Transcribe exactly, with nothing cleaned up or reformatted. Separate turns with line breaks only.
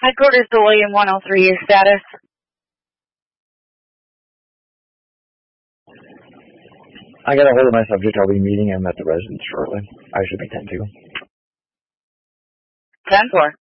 Headquarters to William one oh three, is status?
I got a hold of my subject. I'll be meeting him at the residence shortly. I should be ten two.
ten four.